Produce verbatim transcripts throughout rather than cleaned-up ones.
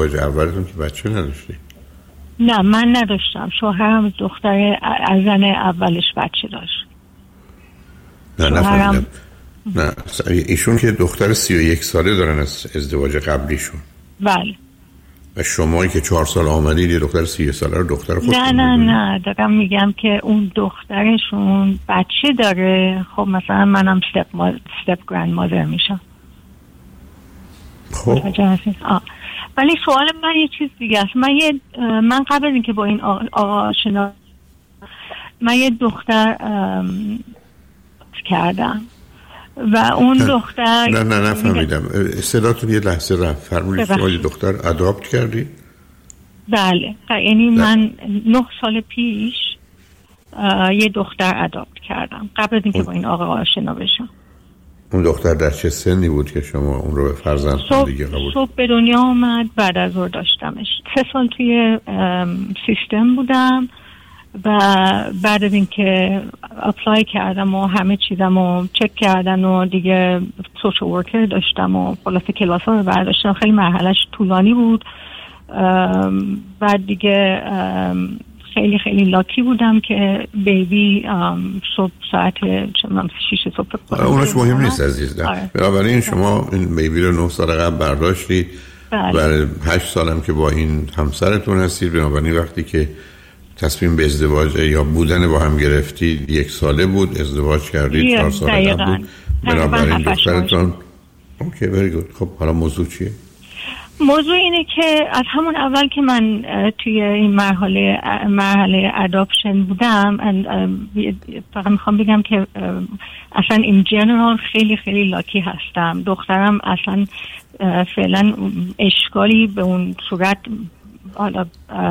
ازدواج اولتون که بچه نداشتی؟ نه من نداشتم. شوهرم دختر از زن اولش بچه داشت. نه نفهمیدم. نه ایشون که دختر سی و یک ساله دارن از ازدواج قبلیشون. بله. و شمایی که چهار سال آمدید یه دختر سی ساله رو دختر خودتون نه نه نه دارم میگم که اون دخترشون بچه داره. خب مثلا منم استپ ما... استپ گرند مادر میشم. خب ولی سوال من یه چیز دیگه است. من یه من قبل از اینکه با این آقا آشنا من یه دختر کردم و اون نه. دختر نه نه نفهمیدم. صداتون یه لحظه رفت. فرمودید شما یه دختر اداپت کردی؟ بله یعنی من نه سال پیش یه دختر اداپت کردم قبل از اینکه اون... با این آقا آشنا بشم. اون دختر در چه سنی بود که شما اون رو به فرزند دیگه قبول؟ صبح به دنیا آمد، بعد از ظهر داشتمش. سه سال توی سیستم بودم و بعد از اینکه اپلای کردم و همه چیزم رو چک کردن و دیگه سوشال ورکر داشتم و خلاصه کلاس ها رو برداشتم. خیلی مرحلهش طولانی بود. بعد دیگه خیلی خیلی لاکی بودم که بیبی صبح ساعت شیش صبح. اونش مهم نیست عزیزم. بنابراین شما این بیبی رو نه سال قبل برداشتید. برای هشت سالم که با این همسرتون هستید. بنابراین وقتی که تصمیم به ازدواج یا بودن با هم گرفتید یک ساله بود، ازدواج کردید چهار سال قبل بود. بنابراین دخترتون اوکی very good. خب حالا موضوع چیه؟ موضوع اینه که از همون اول که من توی این مرحله مرحله اداپشن بودم فقط میخوام بگم که اصلا این جنرال خیلی خیلی لاکی هستم. دخترم اصلا فعلا اشکالی به اون صورت حالا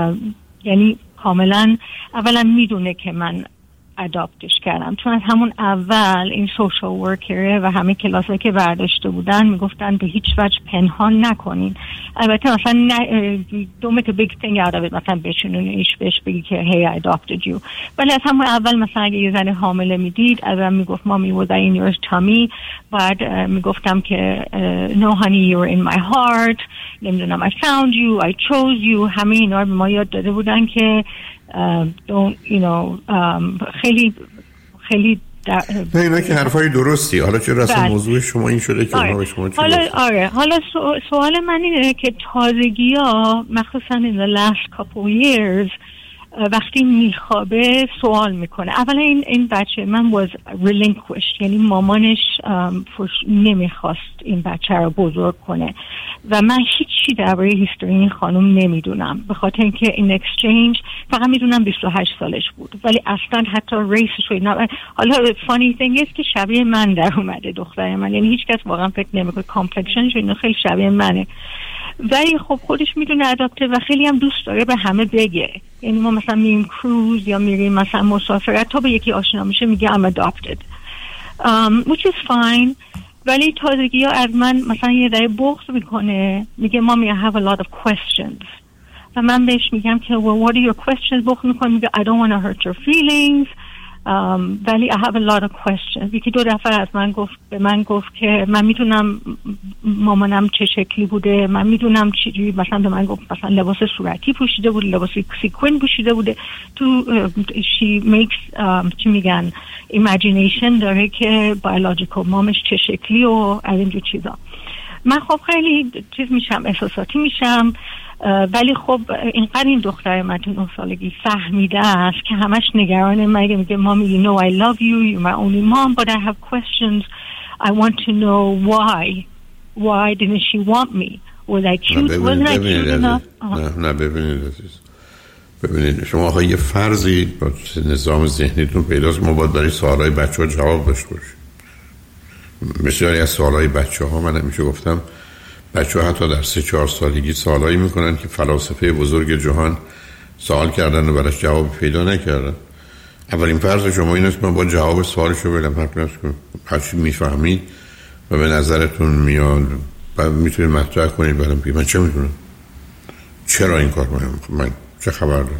یعنی کاملا اولا میدونه که من اداپتش کردم، چون از همون اول این سوشال ورکره و همه کلاسایی که برداشته بودن میگفتن به هیچ وجه پنهان نکنین. البته مثلا don't make a big thing out of it، مثلا بچونونیش بهش بگی که hey I adopted you. ولی از همون اول مثلا اگه یه زن حامله میدید ازم میگفت مامی was I in your tummy، بعد میگفتم که no honey you're in my heart، نمیدونم I found you I chose you. همه اینا رو به ما یاد داده بودن که Uh, don't you know um, خیلی خیلی در... نه اینا که حرفای درستی. حالا چرا اصلا موضوع شما این شده که اونا به شما چی حالا آره حالا سوال من اینه که تازگی ها مخصوصا in the last couple years وقتی میخوابه سوال میکنه. اولا این این بچه من was relinquished، یعنی مامانش نمیخواست این بچه رو بزرگ کنه و من هیچی درباره هیستوری این خانم نمیدونم، به خاطر اینکه این اکسچنج فقط میدونم بیست و هشت سالش بود ولی اصلا حتی ریسش رو اینا. حالا فانی تینگ است که شبیه من در اومده دختر من، یعنی هیچ کس واقعا فکر نمیکنه کامپلکشنش اینا خیلی شبیه منه، ولی خب خودش میدونه اداپته و خیلی هم دوست داره به همه بگه. یعنی ما مثلا میریم کروز یا میریم مثلا مسافرت تا به یکی آشنا میشه میگه I'm adopted um, which is fine. ولی تازگی ها از من مثلا یه داره بغض میکنه، میگه مامی I have a lot of questions و من بهش میگم که well what are your questions؟ بغض میکنه میگه I don't want to hurt your feelings um, ولی I have a lot of questions. یکی دو دفعه از من گفت به من گفت که من میدونم مامانم چه شکلی بوده، من میدونم چجوری، مثلا به من گفت مثلا لباس صورتی پوشیده بود، لباس سیکوین پوشیده بوده. تو she makes um, چی میگن imagination داره که biological مامش چه شکلی و از اینجور چیزا. من خب خیلی چیز میشم، احساساتی میشم، ولی خب اینقدر این دختر من تو نه سالگی فهمیده است که همش نگرانه. مگه میگه مامی you know I love you you're my only mom but I have questions I want to know why why didn't she want me was I cute wasn't I cute enough. نه نه ببینید عزیز، ببینید شما آخه یه فرضی با نظام ذهنیتون پیداست، ما باید برای سوالای بچه ها جواب داشته باشیم. بسیاری از سوالای بچه ها من همیشه گفتم بچه ها حتی در سه چهار سالگی سوالایی میکنن که فلاسفه بزرگ جهان سوال کردن و براش جواب پیدا نکردن. اولین فرض شما این است من با جواب سوالشو بدم هرچی میفهمید و به نظرتون میاد و میتونید مطرح کنید برام بگید من چه میدونم، چرا این کار من من چه خبر دارم.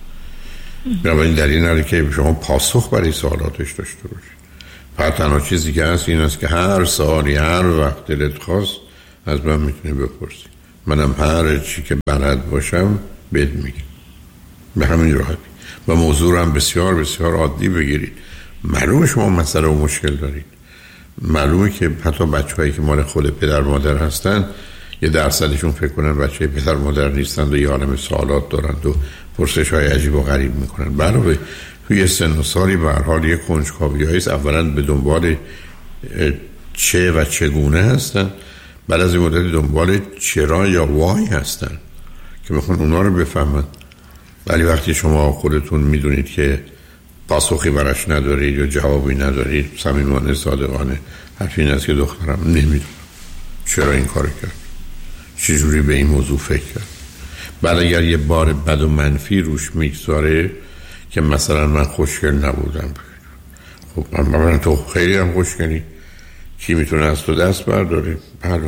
بنابراین دلیل نداره که شما پاسخ برای سوالاتش داشته باشید. فقط تنها چیزی که هست این است که هر سوالی هر وقت دلت خواست از من میتونی بپرسی. منم هر چی که بلد باشم بهت میگم، به همین راحتی. و موضوع هم بسیار بسیار عادی بگیرید. معلومه شما مسئله و مشکل دارید، معلومه که حتی بچه‌هایی که مال خود پدر مادر هستن یه درصدشون فکر کنن بچه پدر مادر نیستند و یه عالم سوالات دارند و پرسش‌های عجیب و غریب میکنن. علاوه توی سن و سالی به هر حال یه کنجکاوی‌هایی است، اولا به دنبال چه و چگونه هستن، بعد از این مدت دنبال چرا یا وای هستن که میخوان اونا رو بفهمن. ولی وقتی شما خودتون میدونید که پاسخی براش ندارید یا جوابی ندارید، صمیمانه صادقانه حرف این است که دخترم نمیدونم چرا این کار کرد، چجوری به این موضوع فکر کرد. بعد اگر یه بار بد و منفی روش میگذاره که مثلا من خوشگل نبودم، خب من تو خیلی هم خوشگلی، کی میتونه از تو دست برداره؟ علاوه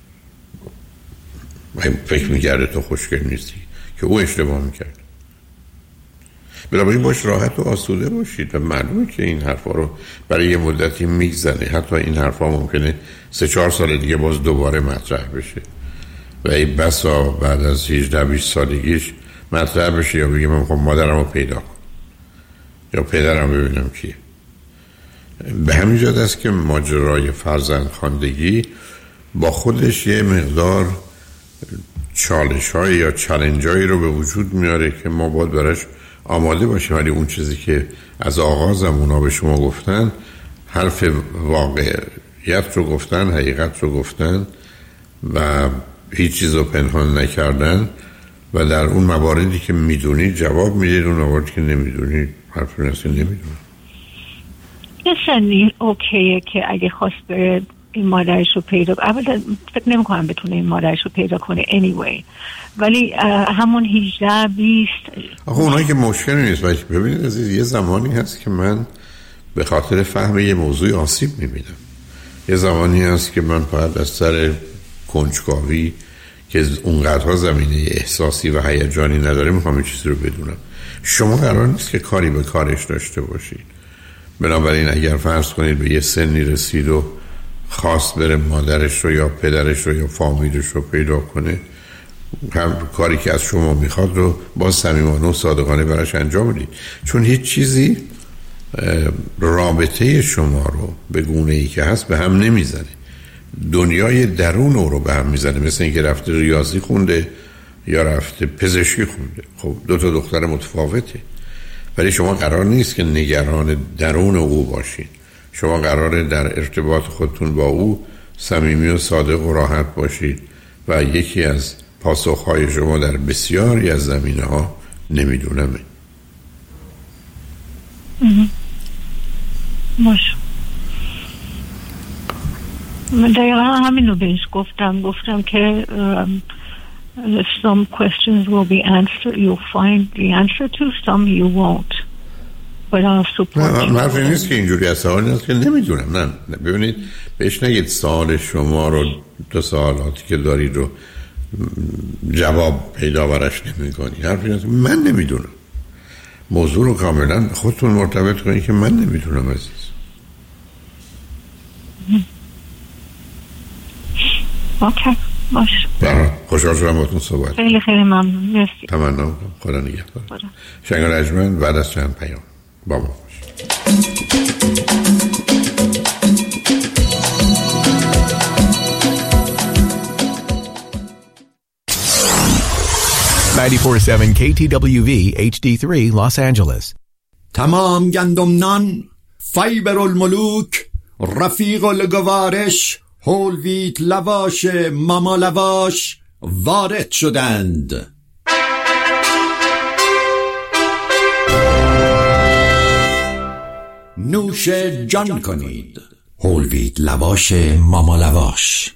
فکر میگرده تو خوشگل نیستی که او اشتباه میکرد. بنابراین باش راحت و آسوده باشید و معلومه که این حرفا رو برای یه مدتی میزنه. حتی این حرفا ممکنه سه چهار سال دیگه باز دوباره مطرح بشه و این بسا بعد از هجده بیست سالگیش مطرح بشه یا بگه من میخوام مادرم رو پیدا کنم یا پدرم ببینم کیه. به همین جهت است که ماجرای فرزندخواندگی با خودش یه مقدار چالش های یا چالنج هایی رو به وجود میاره که ما باید براش آماده باشیم. ولی اون چیزی که از آغازم اونا به شما گفتن، حرف واقعیت رو گفتن، حقیقت رو گفتن و هیچ چیز رو پنهان نکردن و در اون مواردی که میدونید جواب میدید، اون مواردی که نمیدونید حرف رو نسی نمیدونید. یه سنی اوکیه که اگه خواست بره این مادرش رو پیدا کنه، اول فکر نمی کنم بتونه این مادرش رو پیدا کنه anyway، ولی همون هجده بیست آخه اونایی که مشکلی نیست. ولی ببینید عزیز، یه زمانی هست که من به خاطر فهم یه موضوع آسیب میبینم، یه زمانی هست که من فقط از سر کنجکاوی که اونقدرها زمینه احساسی و هیجانی نداره میخوام یه چیزی رو بدونم. شما قرار نیست که کاری به کارش داشته باشید. بنابراین اگر فرض کنید به یه سنی رسید و خواست بره مادرش رو یا پدرش رو یا فامیلش رو پیدا کنه، هم کاری که از شما میخواد رو با صمیمانه و صادقانه براش انجام بدید، چون هیچ چیزی رابطه شما رو به گونه ای که هست به هم نمیزنه. دنیای درون رو به هم میزنه. مثل اینکه رفته ریاضی خونده یا رفته پزشکی خونده، خب دو تا دختر متفاوته. ولی شما قرار نیست که نگران درون او باشید. شما قراره در ارتباط خودتون با او صمیمی و صادق و راحت باشید و یکی از پاسخهای شما در بسیاری از زمینه ها نمیدونمه. باشه، من دقیقا همین رو بهش گفتم گفتم که um, some questions will be answered, you'll find the answer to, some you won't. نه حرف این نیست که اینجوری از سوال نیست که نمیدونم. نه, نه ببینید، بهش نگید سوال شما رو، دو سوالاتی که دارید رو جواب پیدا برش نمی کنید. حرف این نیست من نمیدونم. موضوع رو کاملا خودتون مرتبط کنید که من نمیدونم عزیز. اوکی باشه. خوشحال شدم باهاتون صحبت. خیلی خیلی ممنون. مرسی. تمنا می‌کنم. خدا نگهدار. شنگال اجمن بعد از چند پیام با ما باشید. نود و چهار ممیز هفت کی تی دبلیو وی اچ دی سه Los Angeles. تمام گندم نان، فایبر الملوک، رفیق الگوارش، هول ویت لواش، ماما لواش وارد شدند. نوش جان کنید. هول ویت لواش ماما لواش.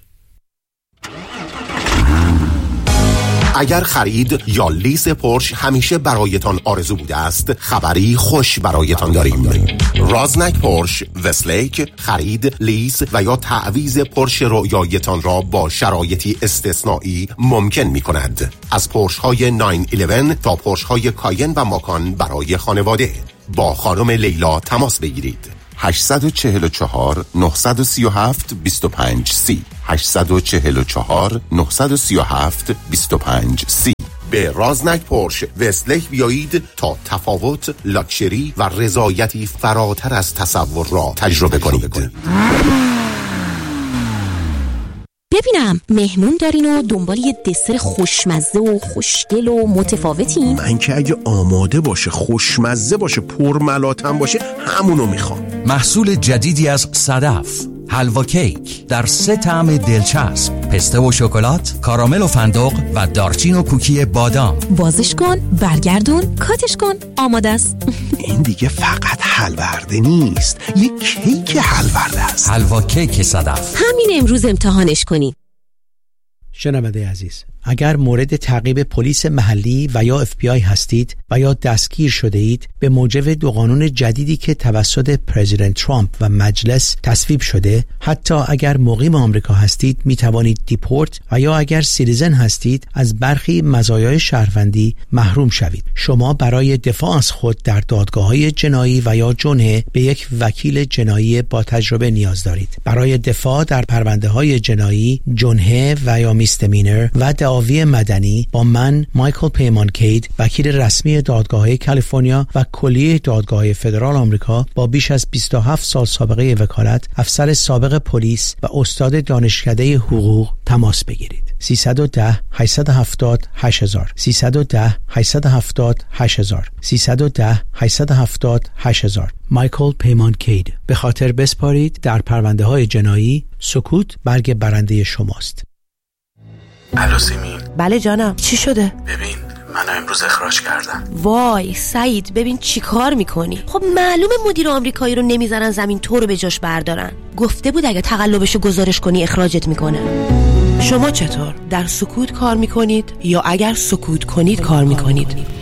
اگر خرید یا لیز پورش همیشه برایتان آرزو بوده است، خبری خوش برایتان داریم. رازنک پورش وستلیک خرید، لیز و یا تعویض پورش رویایتان را با شرایطی استثنایی ممکن می کند. از پورش های نه یازده تا پورش های کاین و ماکان برای خانواده. با خانم لیلا تماس بگیرید. هشت چهار چهار نه سه هفت دو پنج سی هشت چهار چهار نه سه هفت دو پنج سی. به رازنک پورش وستلیک بیایید تا تفاوت، لاکچری و رضایتی فراتر از تصور را تجربه کنید. ببینم مهمون دارین و دنبال یه دسر خوشمزه و خوشگل و متفاوتین؟ من که اگه آماده باشه، خوشمزه باشه، پرملاتم باشه، همونو میخوام. محصول جدیدی از صدف، حلوا کیک در سه طعم دلچسب، پسته و شکلات، کارامل و فندق و دارچین و کوکی بادام. بازش کن، برگردون، کاتش کن، آماده است. این دیگه فقط حلورده نیست، یه کیک حلورده است. حلوا کیک صدف. همین امروز امتحانش کنین. شنونده عزیز، اگر مورد تعقیب پلیس محلی و یا اف بی آی هستید و یا دستگیر شده اید، به موجب دو قانون جدیدی که توسط پرزیدنت ترامپ و مجلس تصویب شده، حتی اگر مقیم آمریکا هستید می توانید دیپورت و یا اگر سیتیزن هستید از برخی مزایای شهروندی محروم شوید. شما برای دفاع از خود در دادگاه‌های جنایی و یا جنحه به یک وکیل جنایی با تجربه نیاز دارید. برای دفاع در پرونده‌های جنایی، جنحه و یا میستمینر و دعاوی مدنی با من مایکل پیمان کید، وکیل رسمی دادگاه‌های کالیفرنیا و کلیه دادگاه‌های فدرال آمریکا با بیش از بیست و هفت سال سابقه وکالت، افسر سابق پلیس و استاد دانشکده حقوق تماس بگیرید. سیصد و ده هشتصد و هفتاد هشت هزار سیصد و ده هشتصد و هفتاد هشت هزار سیصد و ده هشتصد و هفتاد هشت هزار. مایکل پیمان کید. به خاطر بسپارید در پرونده‌های جنایی، سکوت برگ برنده شماست. الو سیمین. بله جانم، چی شده؟ ببین منو امروز اخراج کردن. وای سعید، ببین چی کار میکنی؟ خب معلومه مدیر آمریکایی رو نمیذارن زمین تو رو به جاش بردارن. گفته بود اگه تقلبشو گزارش کنی اخراجت میکنه. شما چطور؟ در سکوت کار میکنید یا اگر سکوت کنید کار میکنید؟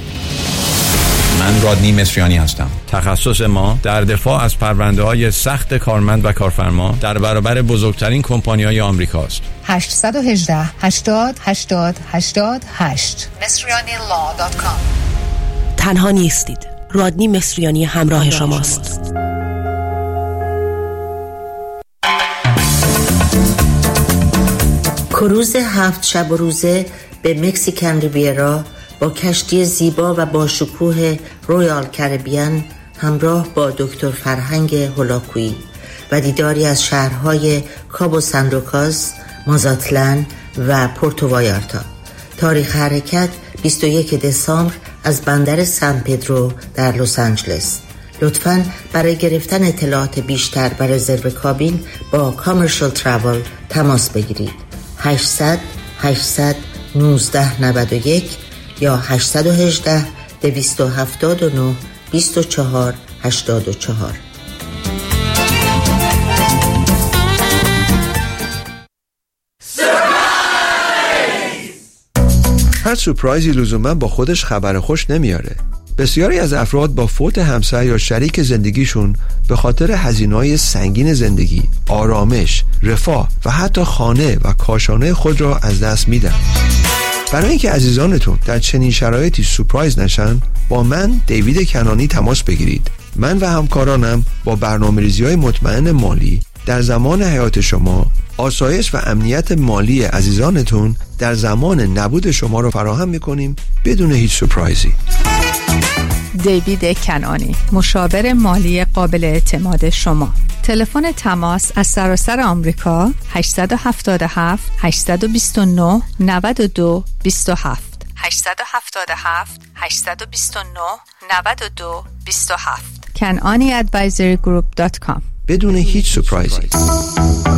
من رادنی مصریانی هستم. تخصص ما در دفاع از پرونده‌های سخت کارمند و کارفرما در برابر بزرگترین کمپانی‌های آمریکاست. هشت یک هشت هشتاد هشتاد هشتاد هشت مصریانی لا دات کام. تنها نیستید. رادنی مصریانی همراه شماست. کروز هفت شب و روزه به مکزیکن ریویرا با کشتی زیبا و با شکوه رویال کریبیان همراه با دکتر فرهنگ هولاکویی و دیداری از شهرهای کابو سان لوکاس، مازاتلان و پورتو وایارتا. تاریخ حرکت بیست و یک دسامبر از بندر سان پدرو در لس آنجلس. لطفاً برای گرفتن اطلاعات بیشتر و رزرو کابین با کامرشال تراول تماس بگیرید. هشتصد هشتصد نوزده نود و یک یا هشت یک هشت دویست و هفتاد و نه بیست و چهار هشتاد و چهار. هر سورپرایزی لزوما با خودش خبر خوش نمیاره. بسیاری از افراد با فوت همسر یا شریک زندگیشون به خاطر هزینه‌های سنگین زندگی، آرامش، رفاه و حتی خانه و کاشانه خود را از دست میدن. برای اینکه عزیزانتون در چنین شرایطی سورپرایز نشن، با من دیوید کنانی تماس بگیرید. من و همکارانم با برنامه‌ریزی‌های مطمئن مالی در زمان حیات شما، آسایش و امنیت مالی عزیزانتون در زمان نبود شما را فراهم می‌کنیم بدون هیچ سورپرایزی. دیوید کنانی، مشاور مالی قابل اعتماد شما. تلفن تماس از سراسر آمریکا هشت هفت هفت هشت دو نه نه دو دو هفت هشت هفت هفت هشت دو نه نه دو دو هفت کنانی ادوایزری گروپ دات کام. بدون هیچ سورپرایزی.